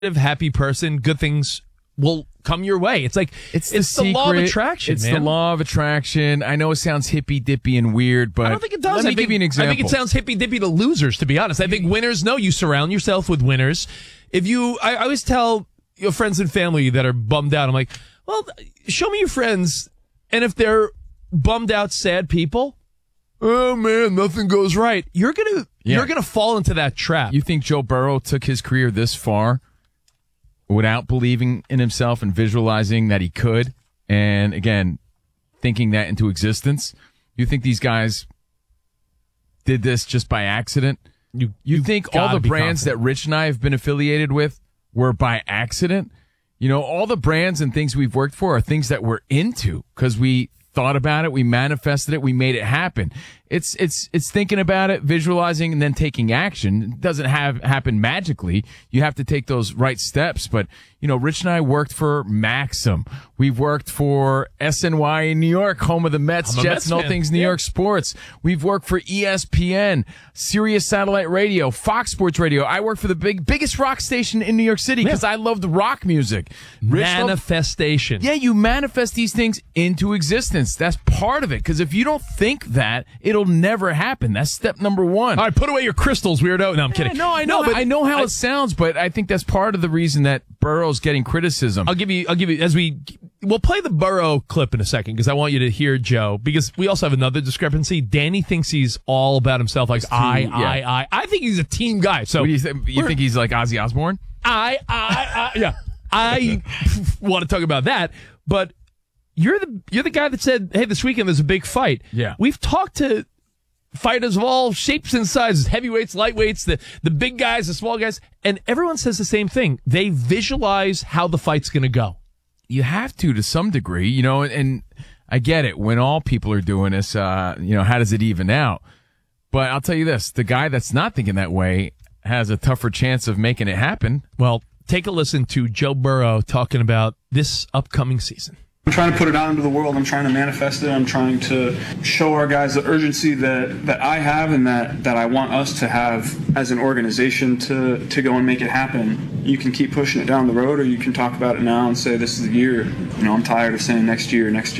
happy person, good things will come your way. It's like it's the law of attraction. It's the law of attraction. I know it sounds hippy dippy and weird, but I don't think it does. Let me give you an example. I think it sounds hippy dippy to losers, to be honest. I think winners know you surround yourself with winners. I always tell your friends and family that are bummed out, I'm like, well, show me your friends, and if they're bummed out, sad people, oh man, nothing goes right. You're gonna fall into that trap. You think Joe Burrow took his career this far without believing in himself and visualizing that he could, and again, thinking that into existence? You think these guys did this just by accident? You think all the brands that Rich and I have been affiliated with were by accident? You know, all the brands and things we've worked for are things that we're into because we thought about it, we manifested it, we made it happen. It's thinking about it, visualizing, and then taking action. It doesn't happen magically. You have to take those right steps. But, you know, Rich and I worked for Maxim. We've worked for SNY in New York, home of the Mets, Jets, and all things New York sports. We've worked for ESPN, Sirius Satellite Radio, Fox Sports Radio. I work for the biggest rock station in New York City because I love the rock music. Manifestation. You manifest these things into existence. That's part of it. Because if you don't think that, it'll never happen. That's step number one. All right, put away your crystals, weirdo. No, I'm kidding. No, I know. I know how it sounds, but I think that's part of the reason that Burrow's getting criticism. I'll give you we'll play the Burrow clip in a second because I want you to hear Joe, because we also have another discrepancy. Danny thinks he's all about himself, like I think he's a team guy. So you think he's like Ozzy Osbourne? Yeah. I want to talk about that, but you're the guy that said, hey, this weekend there's a big fight. Yeah. We've talked to fighters of all shapes and sizes, heavyweights, lightweights, the big guys, the small guys, and everyone says the same thing. They visualize how the fight's going to go. You have to some degree, you know, and I get it. When all people are doing this, how does it even out? But I'll tell you this, the guy that's not thinking that way has a tougher chance of making it happen. Well, take a listen to Joe Burrow talking about this upcoming season. I'm trying to put it out into the world. I'm trying to manifest it. I'm trying to show our guys the urgency that I have and that I want us to have as an organization to go and make it happen. You can keep pushing it down the road, or you can talk about it now and say this is the year. You know, I'm tired of saying next year. This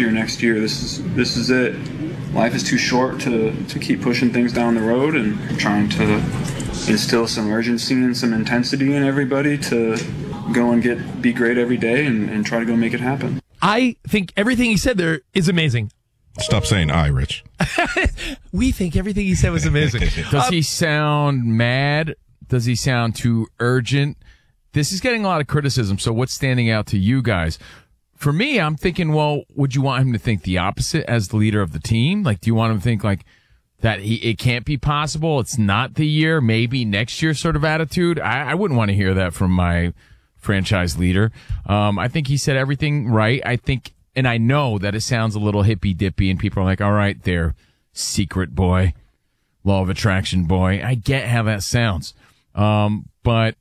is it. Life is too short to keep pushing things down the road, and I'm trying to instill some urgency and some intensity in everybody to go and be great every day and try to go make it happen. I think everything he said there is amazing. Stop saying I, Rich. We think everything he said was amazing. Does he sound mad? Does he sound too urgent? This is getting a lot of criticism, so what's standing out to you guys? For me, I'm thinking, well, would you want him to think the opposite as the leader of the team? Like, do you want him to think like that it can't be possible, it's not the year, maybe next year sort of attitude? I wouldn't want to hear that from my franchise leader. I think he said everything right. I think, and I know that it sounds a little hippy dippy and people are like, all right, there, secret boy, law of attraction boy. I get how that sounds. But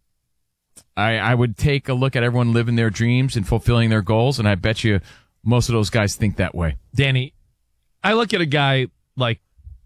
I would take a look at everyone living their dreams and fulfilling their goals. And I bet you most of those guys think that way. Danny, I look at a guy like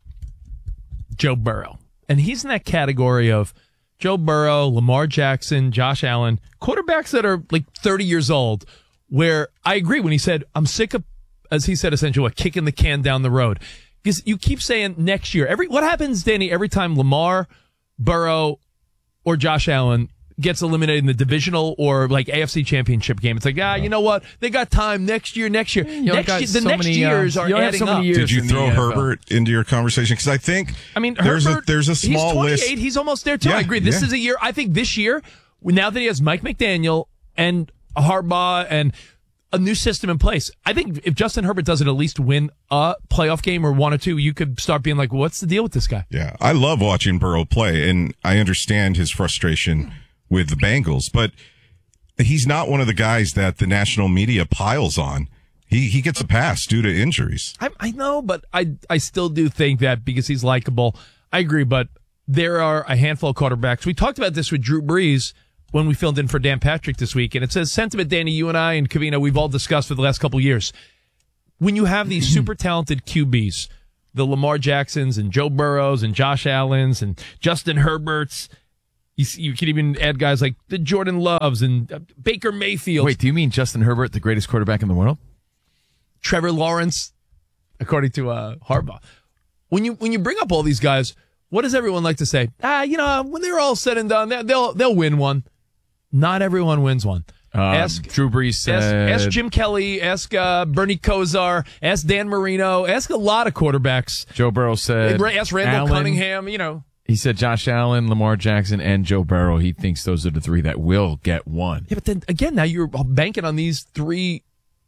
Joe Burrow, and he's in that category of Joe Burrow, Lamar Jackson, Josh Allen, quarterbacks that are like 30 years old, where I agree when he said, I'm sick of, as he said, essentially, kicking the can down the road. Because you keep saying next year. What happens, Danny, every time Lamar, Burrow, or Josh Allen gets eliminated in the divisional or like AFC championship game? It's like, you know what? They got time next year. The next years are adding up. Did you throw Herbert into your conversation? Because I think Herbert, there's a small he's 28, list. He's almost there too. I agree. This is a year. I think this year, now that he has Mike McDaniel and Harbaugh and a new system in place, I think if Justin Herbert doesn't at least win a playoff game or one or two, you could start being like, what's the deal with this guy? Yeah, I love watching Burrow play, and I understand his frustration with the Bengals, but he's not one of the guys that the national media piles on. He gets a pass due to injuries. I know, but I still do think that because he's likable. I agree, but there are a handful of quarterbacks. We talked about this with Drew Brees when we filled in for Dan Patrick this week, and it says sentiment, Danny, you and I and Covino, we've all discussed for the last couple of years. When you have these super talented QBs, the Lamar Jacksons and Joe Burrows and Josh Allens and Justin Herberts, You could even add guys like the Jordan Loves and Baker Mayfield. Wait, do you mean Justin Herbert, the greatest quarterback in the world? Trevor Lawrence, according to Harbaugh. When you bring up all these guys, what does everyone like to say? When they're all said and done, they'll win one. Not everyone wins one. Ask Drew Brees said. Ask Jim Kelly. Ask Bernie Kosar. Ask Dan Marino. Ask a lot of quarterbacks. Joe Burrow said. Ask Randall Allen. Cunningham. He said Josh Allen, Lamar Jackson, and Joe Burrow. He thinks those are the three that will get one. Yeah, but then again, now you're banking on these three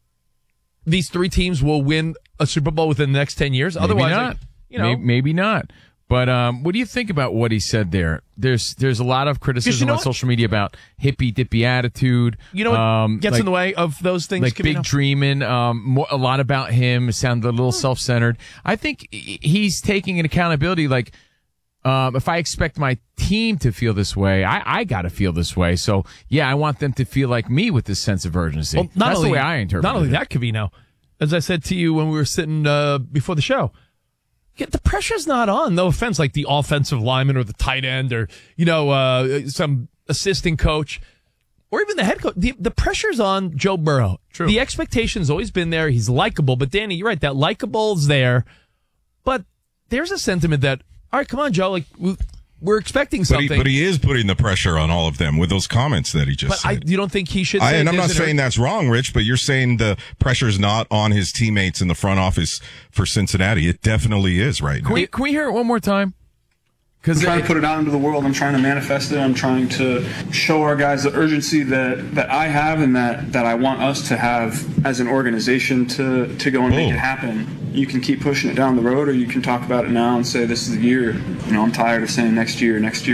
teams will win a Super Bowl within the next 10 years. Otherwise, maybe not. But what do you think about what he said there? There's a lot of criticism on social media about hippy dippy attitude. You know what gets in the way of those things? Like big dreaming. A lot about him sounded a little self-centered. I think he's taking an accountability. Like if I expect my team to feel this way, I got to feel this way. So yeah, I want them to feel like me with this sense of urgency. Well, that's the way I interpret it. Not only that, Covino, as I said to you when we were sitting before the show. The pressure's not on. No offense, like the offensive lineman or the tight end or, some assistant coach or even the head coach. The pressure's on Joe Burrow. True. The expectation's always been there. He's likable. But, Danny, you're right. That likable's there. But there's a sentiment that, all right, come on, Joe. Like, we're expecting something. But he is putting the pressure on all of them with those comments that he just said. You don't think he should say and I'm not saying that's wrong, Rich, but you're saying the pressure's not on his teammates in the front office for Cincinnati. It definitely is right now. Can we hear it one more time? I'm trying to put it out into the world. I'm trying to manifest it. I'm trying to show our guys the urgency that I have and that I want us to have as an organization to go and make it happen. You can keep pushing it down the road, or you can talk about it now and say this is the year. I'm tired of saying next year. This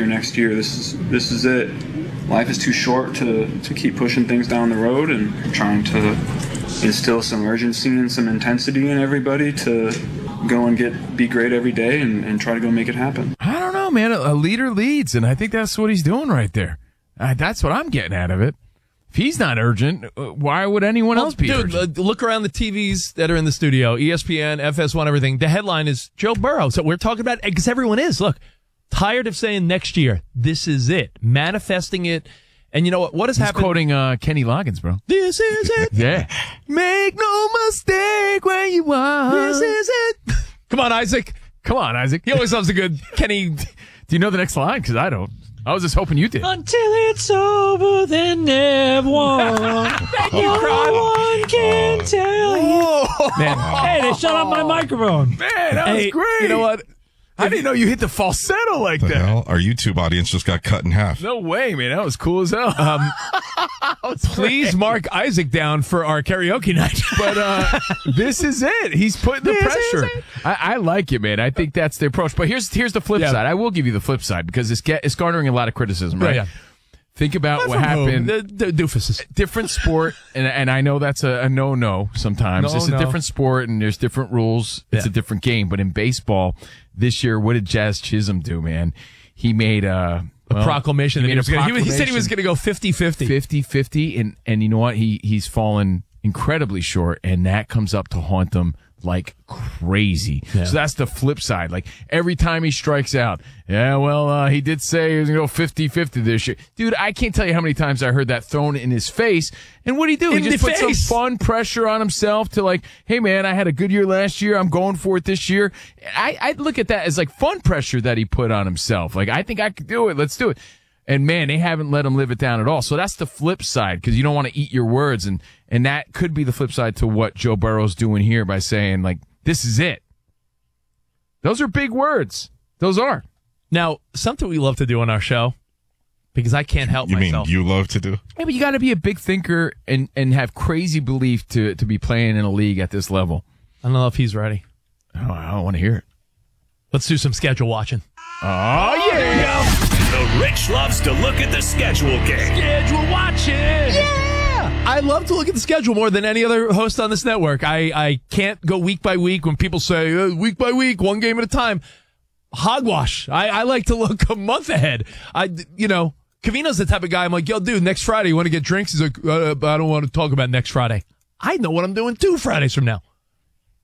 is it. Life is too short to keep pushing things down the road, and I'm trying to instill some urgency and some intensity in everybody to go and be great every day and try to go make it happen. I don't know, man. A leader leads, and I think that's what he's doing right there. That's what I'm getting out of it. If he's not urgent, why would anyone else be urgent? Look around the TVs that are in the studio, ESPN, FS1, everything. The headline is Joe Burrow. So we're talking about it because everyone is. Look, tired of saying next year, this is it. Manifesting it. And you know what? What has happened? He's quoting Kenny Loggins, bro. This is it. Yeah. Make no mistake where you are. This is it. Come on, Isaac. He always loves a good Kenny. Do you know the next line? Because I don't. I was just hoping you did. Until it's over, then never one. Thank you, No one can tell you. Man. Hey, they shut off my microphone. Man, that was great. You know what? I didn't know you hit the falsetto like The that. hell? Our YouTube audience just got cut in half. No way, man. That was cool as hell. Please mark Isaac down for our karaoke night. But this is it. He's putting the pressure. I like it, man. I think that's the approach. But here's the flip side. I will give you the flip side because it's garnering a lot of criticism, right? Yeah. Think about what happened. The doofuses. Different sport, and I know that's a no sometimes. It's a different sport, and there's different rules. It's a different game. But in baseball, this year, what did Jazz Chisholm do, man? He made a proclamation. He said he was going to go 50-50. 50-50, and you know what? He's fallen incredibly short, and that comes up to haunt him like crazy. Yeah. So that's the flip side. Like every time he strikes out, he did say he was going to go 50-50 this year. Dude, I can't tell you how many times I heard that thrown in his face. And what did he do? He just put some fun pressure on himself to like, hey man, I had a good year last year. I'm going for it this year. I look at that as like fun pressure that he put on himself. Like, I think I could do it. Let's do it. And man, they haven't let him live it down at all. So that's the flip side, because you don't want to eat your words. And that could be the flip side to what Joe Burrow's doing here by saying, like, this is it. Those are big words. Those are. Now, something we love to do on our show, because I can't help myself. You mean you love to do? Yeah, but you got to be a big thinker and have crazy belief to be playing in a league at this level. I don't know if he's ready. Oh, I don't want to hear it. Let's do some schedule watching. Oh, yeah. The Rich loves to look at the schedule game. Schedule watching. Yeah. I love to look at the schedule more than any other host on this network. I can't go week by week when people say week by week, one game at a time. Hogwash. I like to look a month ahead. Covino's the type of guy I'm like, yo, dude, next Friday, you want to get drinks? He's like, I don't want to talk about next Friday. I know what I'm doing 2 Fridays from now.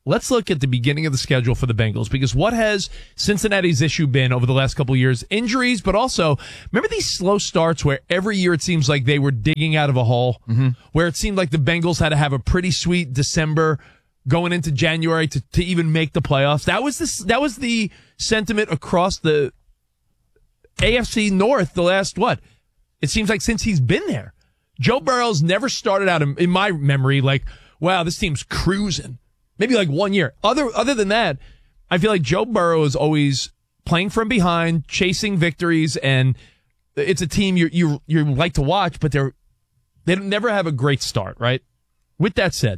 let's look at the beginning of the schedule for the Bengals, because what has Cincinnati's issue been over the last couple of years? Injuries, but also, remember these slow starts where every year it seems like they were digging out of a hole, where it seemed like the Bengals had to have a pretty sweet December going into January to even make the playoffs. That was the sentiment across the AFC North the last, it seems like since he's been there. Joe Burrow's never started out, in my memory, like, wow, this team's cruising. Maybe like 1 year. Other than that, I feel like Joe Burrow is always playing from behind, chasing victories, and it's a team you like to watch, but they never have a great start, right? With that said,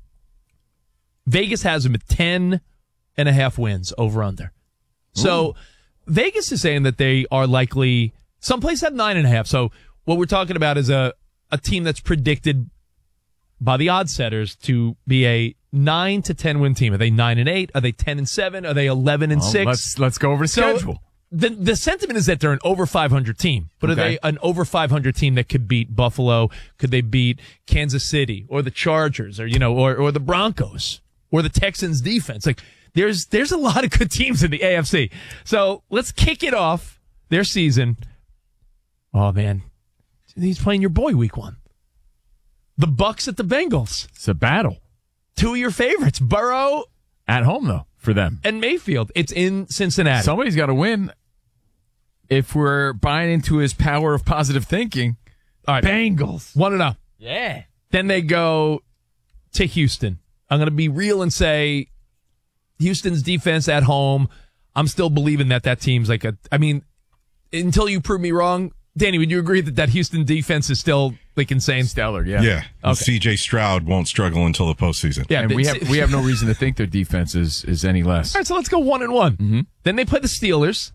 Vegas has them at 10.5 wins over under. So Vegas is saying that they are likely, some places have 9.5. So what we're talking about is a team that's predicted by the odds setters to be a 9 to 10 win team. Are they 9-8? Are they 10-7? Are they 11-6? Let's go over the schedule. The sentiment is that they're an over 500 team, but are they an over 500 team that could beat Buffalo? Could they beat Kansas City or the Chargers or the Broncos or the Texans defense? Like there's a lot of good teams in the AFC. So let's kick it off their season. Oh man, he's playing your boy week 1. The Bucs at the Bengals. It's a battle. 2 of your favorites, Burrow At home, though, for them. and Mayfield. It's in Cincinnati. Somebody's got to win. If we're buying into his power of positive thinking, All right, Bengals. 1-0. Yeah. Then they go to Houston. I'm going to be real and say Houston's defense at home, I'm still believing that team's like until you prove me wrong, Danny, would you agree that Houston defense is still like insane? Stellar, yeah. Yeah. Okay. C.J. Stroud won't struggle until the postseason. Yeah, And we have no reason to think their defense is any less. All right, so let's go 1-1. Then they play the Steelers.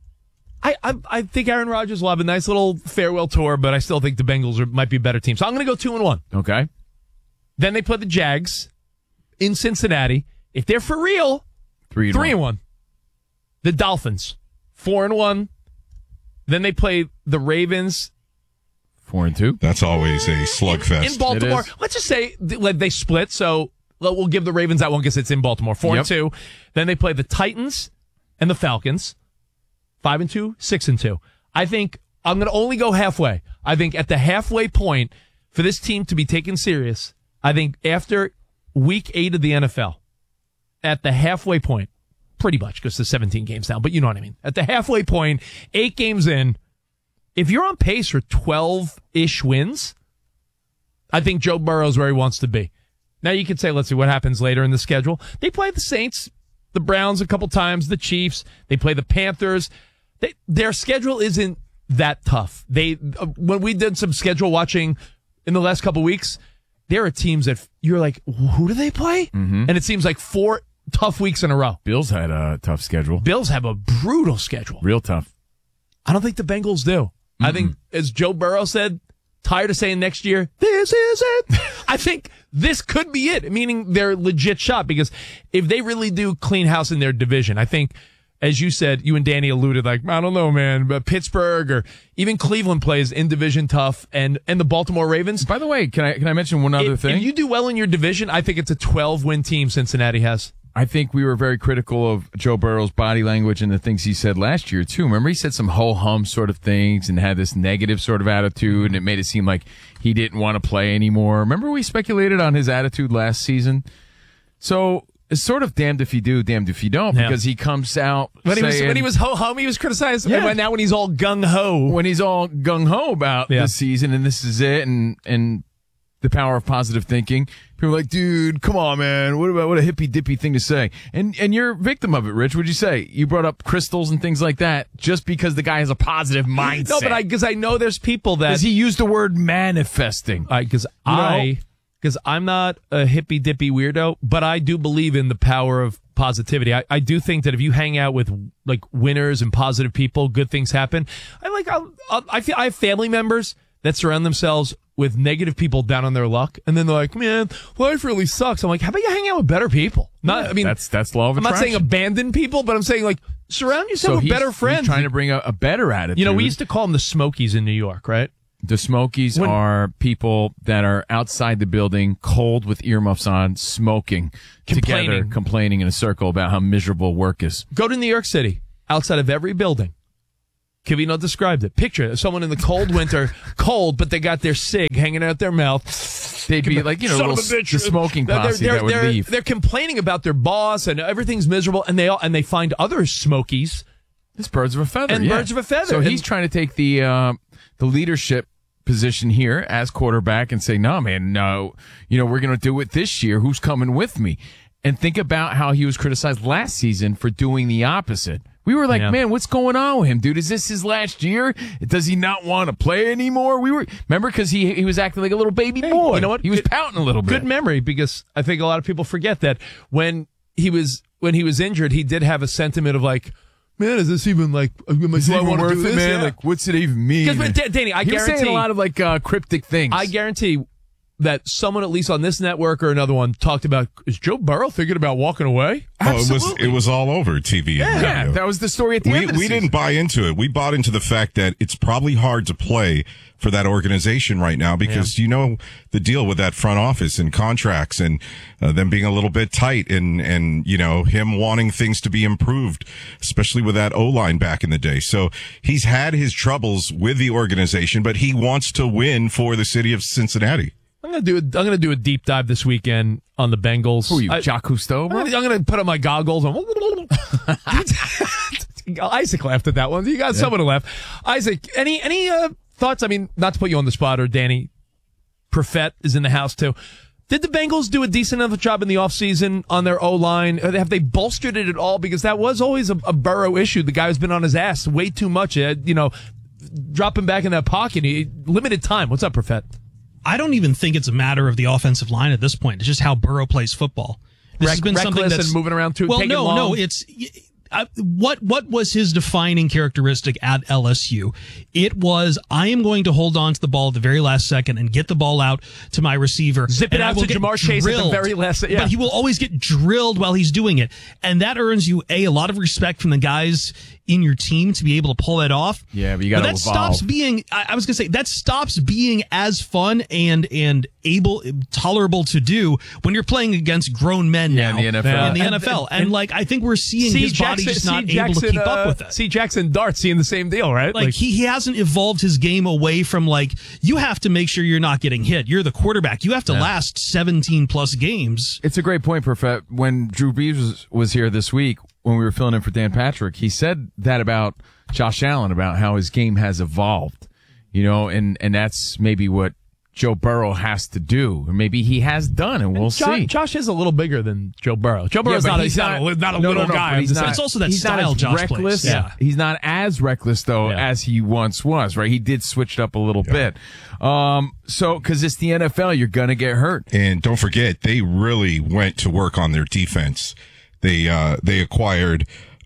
I think Aaron Rodgers will have a nice little farewell tour, but I still think the Bengals might be a better team. So I'm going to go 2-1. Okay. Then they play the Jags in Cincinnati. If they're for real, 3-1. The Dolphins, 4-1. Then they play the Ravens. 4-2. That's always a slugfest. In Baltimore. It is. Let's just say they split, so we'll give the Ravens that one because it's in Baltimore. 4-2. Then they play the Titans and the Falcons. 5-2, 6-2. I think I'm going to only go halfway. I think at the halfway point for this team to be taken serious, I think after week 8 of the NFL, at the halfway point, pretty much because there's 17 games now, but you know what I mean. At the halfway point, 8 games in, if you're on pace for 12-ish wins, I think Joe Burrow's where he wants to be. Now you could say, let's see what happens later in the schedule. They play the Saints, the Browns a couple times, the Chiefs. They play the Panthers. Their schedule isn't that tough. When we did some schedule watching in the last couple weeks, there are teams that you're like, who do they play? Mm-hmm. And it seems like 4 tough weeks in a row. Bills had a tough schedule. Bills have a brutal schedule. Real tough. I don't think the Bengals do. Mm-hmm. I think, as Joe Burrow said, tired of saying next year, this is it. I think this could be it, meaning they're legit shot, because if they really do clean house in their division, I think, as you said, you and Danny alluded, like, I don't know, man, but Pittsburgh or even Cleveland plays in division tough, and the Baltimore Ravens. By the way, can I mention one other thing? If you do well in your division, I think it's a 12-win team Cincinnati has. I think we were very critical of Joe Burrow's body language and the things he said last year, too. Remember, he said some ho-hum sort of things and had this negative sort of attitude, and it made it seem like he didn't want to play anymore. Remember, we speculated on his attitude last season? So it's sort of damned if you do, damned if you don't, because he comes out when saying, he was ho-hum, he was criticized. Yeah. And now when he's all gung-ho. When he's all gung-ho about this season and this is it and the power of positive thinking, people are like, dude, come on, man. What a hippy-dippy thing to say. And you're a victim of it, Rich. What'd you say? You brought up crystals and things like that just because the guy has a positive mindset. No, but because I know there's people that... Because he used the word manifesting. Because I'm not a hippy-dippy weirdo, but I do believe in the power of positivity. I do think that if you hang out with like winners and positive people, good things happen. I have family members that surround themselves with negative people down on their luck, and then they're like, man, life really sucks. I'm like, how about you hang out with better people? That's law of attraction. I'm not saying abandon people, but I'm saying like surround yourself with better friends. He's trying to bring a better attitude. You know, we used to call them the Smokies in New York, right? The Smokies are people that are outside the building, cold with earmuffs on, smoking together, complaining in a circle about how miserable work is. Go to New York City, outside of every building. Kivino described it. Picture someone in the cold winter, cold, but they got their cig hanging out their mouth. They'd be like, you know, the smoking posse that would leave. They're complaining about their boss and everything's miserable, and they find other Smokies. It's birds of a feather. And birds of a feather. So he's trying to take the leadership position here as quarterback and say, no, man, no, you know, we're going to do it this year. Who's coming with me? And think about how he was criticized last season for doing the opposite. We were like, man, what's going on with him, dude? Is this his last year? Does he not want to play anymore? Remember, because he was acting like a little baby boy. You know what? He was pouting a little bit. Good memory, because I think a lot of people forget that when he was injured, he did have a sentiment of like, man, is this even like, is it even worth it, man? Yeah. Like, what's it even mean? Because, Danny, I guarantee. He was saying a lot of like cryptic things. I guarantee that someone, at least on this network or another one, talked about, is Joe Burrow thinking about walking away? It was all over TV. Yeah, that was the story at the end of the season. We didn't buy into it. We bought into the fact that it's probably hard to play for that organization right now because you know the deal with that front office and contracts and them being a little bit tight and you know him wanting things to be improved, especially with that O-line back in the day. So he's had his troubles with the organization, but he wants to win for the city of Cincinnati. I'm gonna do a deep dive this weekend on the Bengals. Who are you, Jacques Cousteau? I'm gonna put on my goggles. Isaac laughed at that one. You got someone to laugh. Isaac, any thoughts? I mean, not to put you on the spot, or Danny Profet is in the house too. Did the Bengals do a decent enough job in the offseason on their O-line? Have they bolstered it at all? Because that was always a Burrow issue. The guy who's been on his ass way too much. Dropping back in that pocket. Limited time. What's up, Profet? I don't even think it's a matter of the offensive line at this point. It's just how Burrow plays football. This has been something that's and moving around too. Well, taking long. no. It's what was his defining characteristic at LSU? It was, I am going to hold on to the ball at the very last second and get the ball out to my receiver. Zip it out to Jamar Chase at the very last second. Yeah. But he will always get drilled while he's doing it. And that earns you, a lot of respect from the guys in your team to be able to pull that off. Yeah, but you got to evolve. Stops being, I was going to say, that stops being as fun and tolerable to do when you're playing against grown men now in the NFL. In the NFL. And I think we're seeing his body just not able to keep up with it. See Jackson Dart seeing the same deal, right? Like he hasn't evolved his game away from you have to make sure you're not getting hit. You're the quarterback. You have to last 17 plus games. It's a great point, Perfet. When Drew Brees was here this week, when we were filling in for Dan Patrick, he said that about Josh Allen, about how his game has evolved, and that's maybe what Joe Burrow has to do, or maybe he has done, and we'll see. Josh is a little bigger than Joe Burrow. Joe Burrow's not a little guy. It's also that style Josh reckless. Plays. Yeah. He's not as reckless, though, as he once was, right? He did switch it up a little bit. Because it's the NFL, you're going to get hurt. And don't forget, they really went to work on their defense. They acquired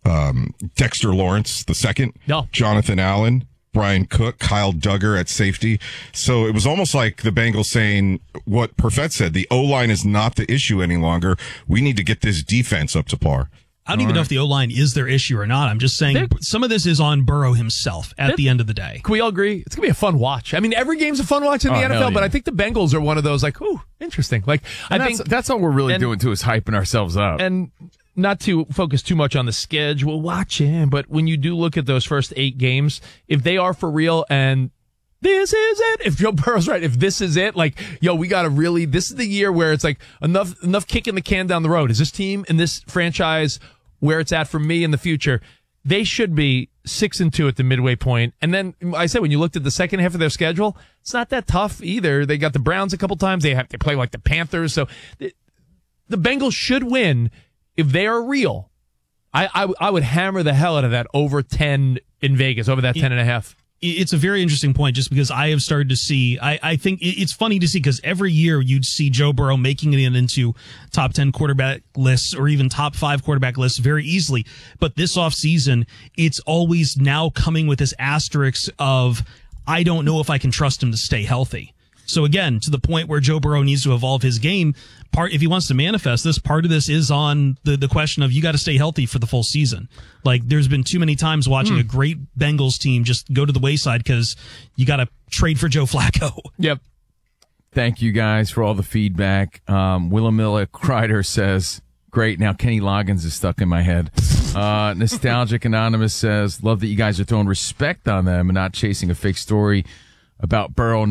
Dexter Lawrence II, Jonathan Allen, Brian Cook, Kyle Duggar at safety. So it was almost like the Bengals saying what Perfett said, the O-line is not the issue any longer. We need to get this defense up to par. I don't even know if the O-line is their issue or not. I'm just saying some of this is on Burrow himself at the end of the day. Can we all agree? It's going to be a fun watch. I mean, every game's a fun watch in the NFL, but I think the Bengals are one of those interesting. I think that's all we're really doing too, is hyping ourselves up. And not to focus too much on the schedule, watching, but when you do look at those first 8 games, if they are for real and this is it, if Joe Burrow's right, if this is it, we got to really, this is the year where it's enough kicking the can down the road. Is this team and this franchise where it's at for me in the future? They should be 6-2 at the midway point. And then I said, when you looked at the second half of their schedule, it's not that tough either. They got the Browns a couple times. They play like the Panthers. So the Bengals should win. If they are real, I would hammer the hell out of that over 10 in Vegas, over that 10.5. It's a very interesting point just because I have started to see, I think it's funny to see because every year you'd see Joe Burrow making it into top 10 quarterback lists or even top 5 quarterback lists very easily. But this offseason, it's always now coming with this asterisk of, I don't know if I can trust him to stay healthy. So again, to the point where Joe Burrow needs to evolve his game, if he wants to manifest this, part of this is on the question of you got to stay healthy for the full season. Like, there's been too many times watching a great Bengals team just go to the wayside because you got to trade for Joe Flacco. Yep. Thank you guys for all the feedback. Willamilla Kreider says, great, now Kenny Loggins is stuck in my head. Nostalgic Anonymous says, love that you guys are throwing respect on them and not chasing a fake story about Burrow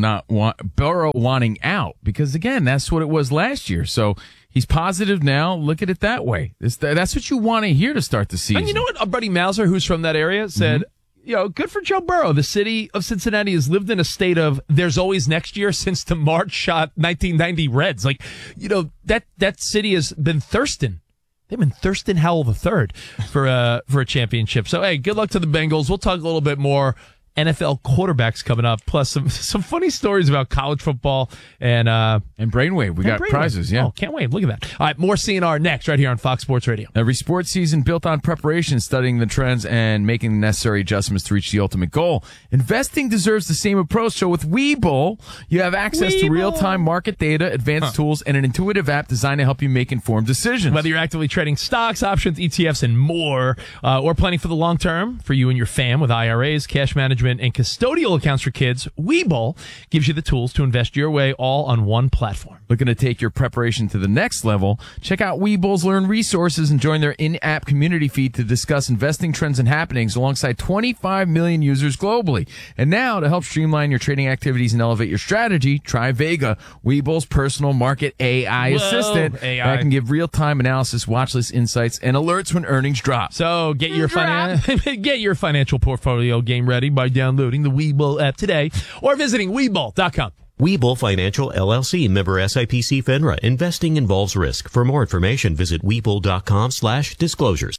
wanting out. Because, again, that's what it was last year. So he's positive now. Look at it that way. That's what you want to hear to start the season. And you know what? Buddy Mauser, who's from that area, said, good for Joe Burrow. The city of Cincinnati has lived in a state of there's always next year since the March shot 1990 Reds. Like, that city has been thirsting. They've been thirsting Howell III for a championship. So, hey, good luck to the Bengals. We'll talk a little bit more NFL quarterbacks coming up, plus some funny stories about college football and Brainwave. We got prizes, yeah. Oh, can't wait. Look at that. All right, more CNR next right here on Fox Sports Radio. Every sports season built on preparation, studying the trends, and making the necessary adjustments to reach the ultimate goal. Investing deserves the same approach. So with Webull, you have access to real-time market data, advanced tools, and an intuitive app designed to help you make informed decisions. Whether you're actively trading stocks, options, ETFs, and more, or planning for the long term for you and your fam with IRAs, cash management, and custodial accounts for kids, Webull gives you the tools to invest your way all on one platform. Looking to take your preparation to the next level? Check out Webull's Learn Resources and join their in-app community feed to discuss investing trends and happenings alongside 25 million users globally. And now, to help streamline your trading activities and elevate your strategy, try Vega, Webull's personal market AI assistant that can give real-time analysis, watch list insights, and alerts when earnings drop. So get your financial portfolio game ready by downloading the Webull app today or visiting Webull.com. Webull Financial LLC, member SIPC FINRA. Investing involves risk. For more information, visit Webull.com/disclosures.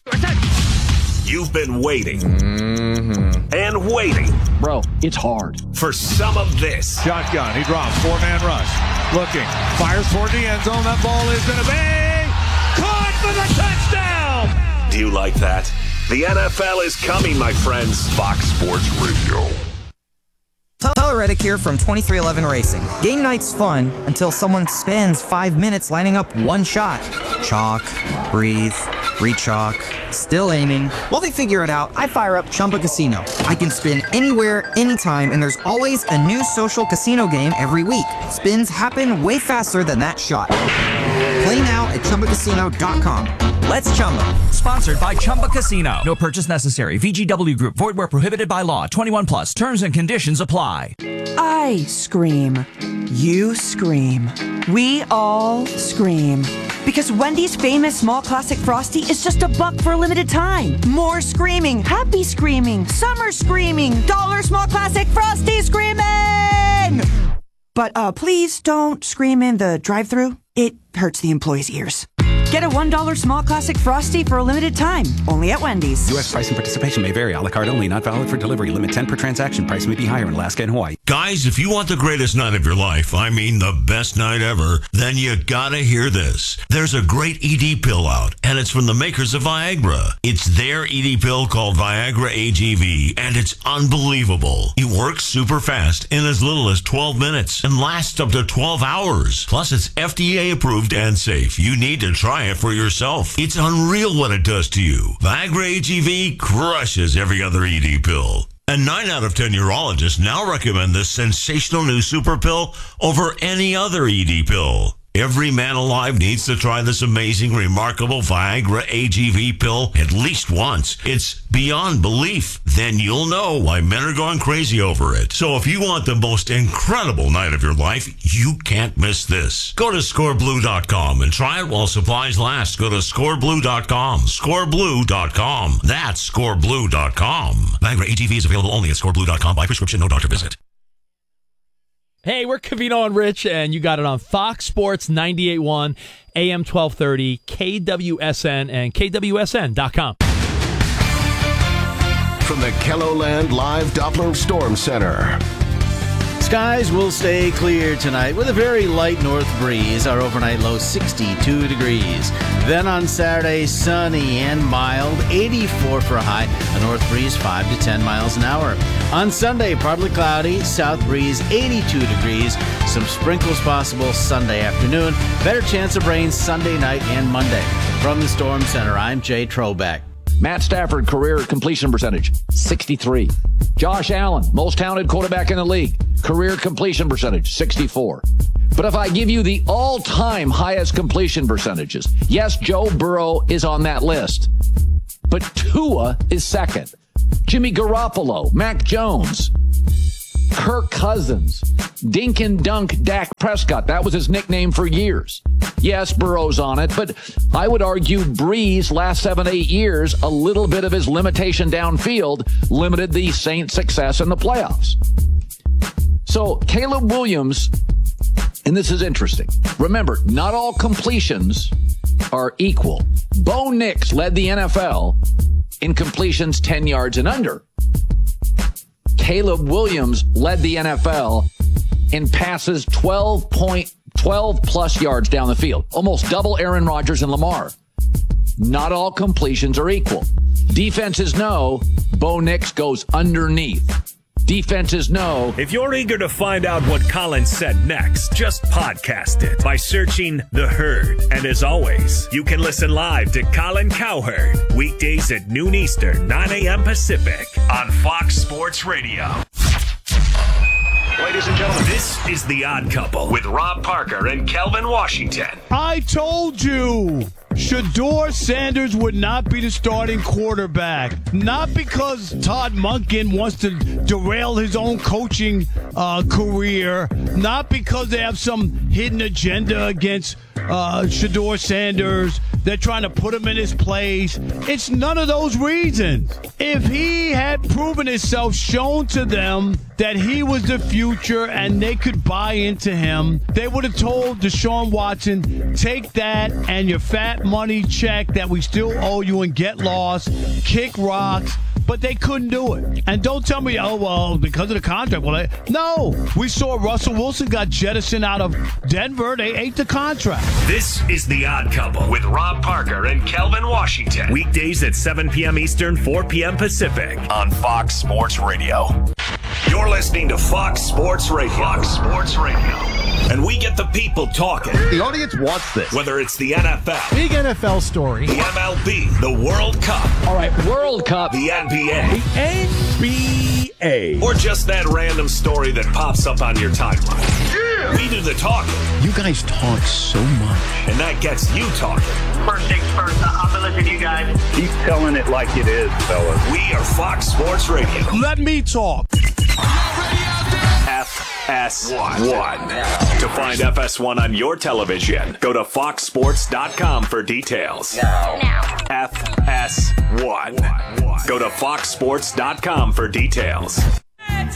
You've been waiting and waiting. Bro, it's hard. For some of this. Shotgun, he drops, 4-man rush. Looking, fires toward the end zone. That ball is going to be caught for the touchdown. Do you like that? The NFL is coming, my friends. Fox Sports Radio. Tyler Reddick here from 2311 Racing. Game night's fun until someone spends 5 minutes lining up one shot. Chalk, breathe, re-chalk, still aiming. While they figure it out, I fire up Chumba Casino. I can spin anywhere, anytime, and there's always a new social casino game every week. Spins happen way faster than that shot. Play now at ChumbaCasino.com. Let's Chumba. Sponsored by Chumba Casino. No purchase necessary. VGW Group. Void where prohibited by law. 21 plus. Terms and conditions apply. I scream. You scream. We all scream. Because Wendy's famous small classic Frosty is just $1 for a limited time. More screaming. Happy screaming. Summer screaming. Dollar small classic Frosty screaming. But please don't scream in the drive-thru. It hurts the employees' ears. Get a $1 small classic Frosty for a limited time. Only at Wendy's. U.S. price and participation may vary. A la carte only. Not valid for delivery. Limit 10 per transaction. Price may be higher in Alaska and Hawaii. Guys, if you want the greatest night of your life, I mean the best night ever, then you gotta hear this. There's a great ED pill out, and it's from the makers of Viagra. It's their ED pill called Viagra AGV, and it's unbelievable. It works super fast in as little as 12 minutes and lasts up to 12 hours. Plus, it's FDA approved and safe. You need to try it for yourself. It's unreal what it does to you. Viagra AGV crushes every other ED pill. And 9 out of 10 urologists now recommend this sensational new super pill over any other ED pill. Every man alive needs to try this amazing, remarkable Viagra AGV pill at least once. It's beyond belief. Then you'll know why men are going crazy over it. So if you want the most incredible night of your life, you can't miss this. Go to scoreblue.com and try it while supplies last. Go to scoreblue.com. Scoreblue.com. That's scoreblue.com. Viagra AGV is available only at scoreblue.com by prescription, no doctor visit. Hey, we're Covino and Rich, and you got it on Fox Sports 98.1, AM 1230, KWSN, and KWSN.com. From the KELOLAND Live Doppler Storm Center. Skies will stay clear tonight with a very light north breeze. Our overnight low 62 degrees. Then on Saturday, sunny and mild, 84 for a high. A north breeze 5 to 10 miles an hour. On Sunday, partly cloudy, south breeze 82 degrees. Some sprinkles possible Sunday afternoon. Better chance of rain Sunday night and Monday. From the Storm Center, I'm Jay Trobeck. Matt Stafford, career completion percentage, 63. Josh Allen, most talented quarterback in the league, career completion percentage, 64. But if I give you the all-time highest completion percentages, yes, Joe Burrow is on that list, but Tua is second. Jimmy Garoppolo, Mac Jones, Kirk Cousins, Dink and Dunk Dak Prescott. That was his nickname for years. Yes, Burrow's on it, but I would argue Brees, last 7-8 years, a little bit of his limitation downfield limited the Saints' success in the playoffs. So Caleb Williams, and this is interesting. Remember, not all completions are equal. Bo Nix led the NFL in completions 10 yards and under. Caleb Williams led the NFL in passes 12 plus yards down the field. Almost double Aaron Rodgers and Lamar. Not all completions are equal. Defenses know Bo Nix goes underneath. Defenses know. If you're eager to find out what Colin said next, just podcast it by searching The Herd. And as always, you can listen live to Colin Cowherd weekdays at noon Eastern, 9 a.m. Pacific on Fox Sports Radio. Ladies and gentlemen, this is The Odd Couple with Rob Parker and Kelvin Washington. I told you Shedeur Sanders would not be the starting quarterback. Not because Todd Monken wants to derail his own coaching career. Not because they have some hidden agenda against Shedeur Sanders. They're trying to put him in his place. It's none of those reasons. If he had proven himself, shown to them that he was the future and they could buy into him, they would have told Deshaun Watson, take that and your fat money check that we still owe you and get lost, kick rocks. But they couldn't do it. And don't tell me, oh, well, because of the contract. Well, no. We saw Russell Wilson got jettisoned out of Denver. They ate the contract. This is The Odd Couple with Rob Parker and Kelvin Washington. Weekdays at 7 p.m. Eastern, 4 p.m. Pacific on Fox Sports Radio. You're listening to Fox Sports Radio. Fox Sports Radio. And we get the people talking. The audience wants this. Whether it's the NFL. Big NFL story. The MLB. The World Cup. All right, World Cup. The NBA. The NBA. Or just that random story that pops up on your timeline. Yeah! We do the talking. You guys talk so much. And that gets you talking. First things first, I'm going to listen to you guys. Keep telling it like it is, fellas. We are Fox Sports Radio. Let me talk. FS1. To find FS1 on your television, go to foxsports.com for details. FS1. Go to foxsports.com for details.